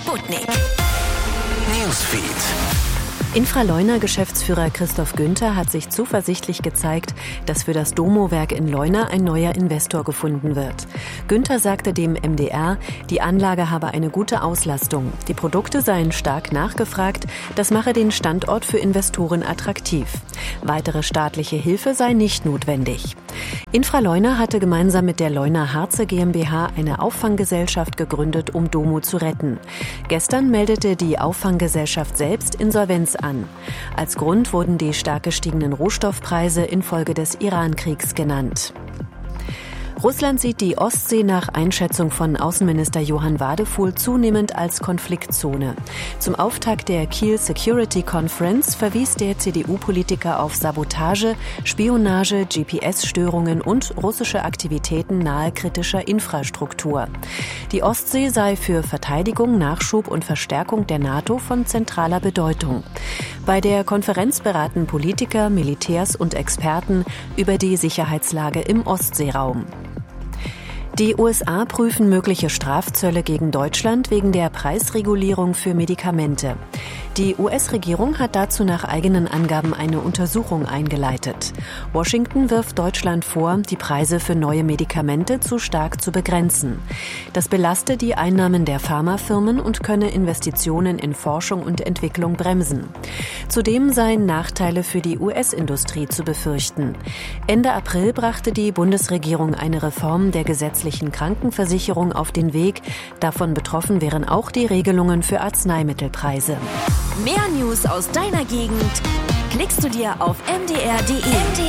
Sputnik Newsfeed. Infraleuna-Geschäftsführer Christoph Günther hat sich zuversichtlich gezeigt, dass für das Domo-Werk in Leuna ein neuer Investor gefunden wird. Günther sagte dem MDR, die Anlage habe eine gute Auslastung. Die Produkte seien stark nachgefragt, das mache den Standort für Investoren attraktiv. Weitere staatliche Hilfe sei nicht notwendig. Infraleuna hatte gemeinsam mit der Leuna Harze GmbH eine Auffanggesellschaft gegründet, um Domo zu retten. Gestern meldete die Auffanggesellschaft selbst Insolvenz an. Als Grund wurden die stark gestiegenen Rohstoffpreise infolge des Iran-Kriegs genannt. Russland sieht die Ostsee nach Einschätzung von Außenminister Johann Wadefuhl zunehmend als Konfliktzone. Zum Auftakt der Kiel Security Conference verwies der CDU-Politiker auf Sabotage, Spionage, GPS-Störungen und russische Aktivitäten nahe kritischer Infrastruktur. Die Ostsee sei für Verteidigung, Nachschub und Verstärkung der NATO von zentraler Bedeutung. Bei der Konferenz beraten Politiker, Militärs und Experten über die Sicherheitslage im Ostseeraum. Die USA prüfen mögliche Strafzölle gegen Deutschland wegen der Preisregulierung für Medikamente. Die US-Regierung hat dazu nach eigenen Angaben eine Untersuchung eingeleitet. Washington wirft Deutschland vor, die Preise für neue Medikamente zu stark zu begrenzen. Das belaste die Einnahmen der Pharmafirmen und könne Investitionen in Forschung und Entwicklung bremsen. Zudem seien Nachteile für die US-Industrie zu befürchten. Ende April brachte die Bundesregierung eine Reform der gesetzlichen Krankenversicherung auf den Weg. Davon betroffen wären auch die Regelungen für Arzneimittelpreise. Mehr News aus deiner Gegend klickst du dir auf mdr.de.